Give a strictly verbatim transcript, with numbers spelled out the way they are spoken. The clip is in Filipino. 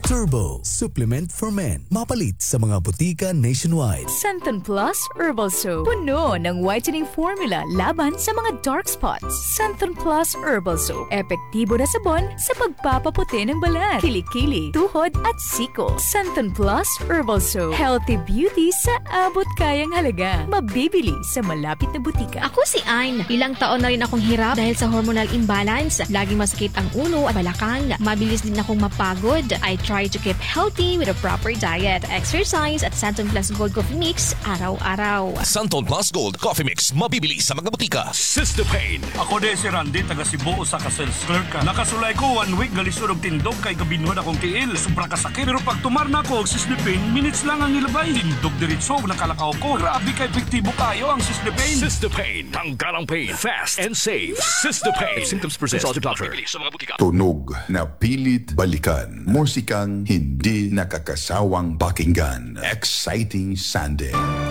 Turbo, supplement for men. Mapalit sa mga butika nationwide. Centon Plus Herbal Soap. Puno ng whitening formula laban sa mga dark spots. Centon Plus Herbal Soap. Epektibo na sabon sa pagpapaputi ng balat, kilikili, tuhod at siko. Centon Plus Herbal Soap. Healthy beauty sa abot kayang halaga. Mabibili sa malapit na butika. Ako si Ayn. Ilang taon na rin akong hirap dahil sa hormonal imbalance. Laging masakit ang ulo at balakang. Mabilis din akong mapagod. I try to keep healthy with a proper diet, exercise at Santon Plus Gold Coffee Mix araw-araw. Santon Plus Gold Coffee Mix, mabibili sa mga butika. Sister Pain. Ako de si Randy, taga Cebu, sa ka-sales clerk ka. Nakasulay ko one week, galisod og tindog kay gabinuhan akong tiil. Sobra kasakit. Pero pag tumar na ako og Sister Pain, minutes lang ang nilabay. Tindog diritso, nakalakaw ko. Grabe kay epektibo kayo ang Sister Pain. Sister Pain. Tanggalang pain. Fast and safe. Sister Pain. If symptoms persist, consult your doctor. Mabibili sa mga butika. Tunog na pilit balikan. Musikang hindi nakakasawang pakinggan. Exciting Sunday.